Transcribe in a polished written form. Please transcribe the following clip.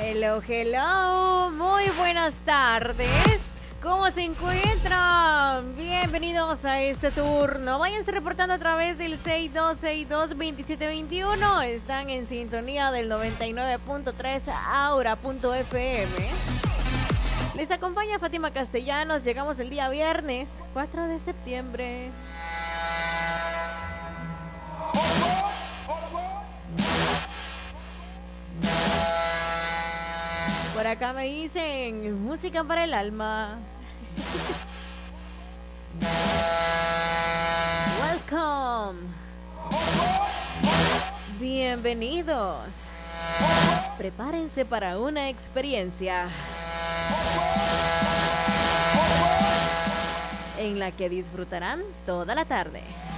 Hello, hello, muy buenas tardes. ¿Cómo se encuentran? Bienvenidos a este turno. Váyanse reportando a través del 6262-2721. Están en sintonía del 99.3 Aura.fm. Les acompaña Fátima Castellanos. Llegamos el día viernes 4 de septiembre. Por acá me dicen música para el alma. Welcome. Bienvenidos. Prepárense para una experiencia en la que disfrutarán toda la tarde.